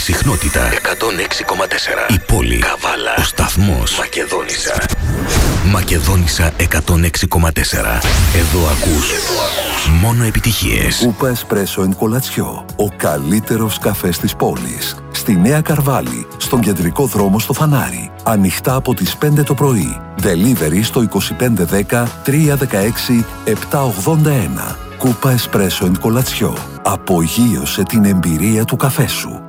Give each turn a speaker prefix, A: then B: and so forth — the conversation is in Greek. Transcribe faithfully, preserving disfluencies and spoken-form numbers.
A: συχνότητα εκατόν έξι κόμμα τέσσερα. Η πόλη. Καβάλα. Ο σταθμός. Μακεδόνισσα. Μακεδόνισσα εκατόν έξι κόμμα τέσσερα. Εδώ ακούς. Μόνο επιτυχίες.
B: Κούπα Εσπρέσο εν Κολατσιό. Ο καλύτερος καφές της πόλης. Στη Νέα Καρβάλη, στον κεντρικό δρόμο στο Φανάρι. Ανοιχτά από τις πέντε το πρωί. Delivery στο είκοσι πέντε δέκα τριακόσια δεκαέξι επτακόσια ογδόντα ένα. Κούπα Εσπρέσο εν Κολατσιό. Απογείωσε την εμπειρία του καφέ σου.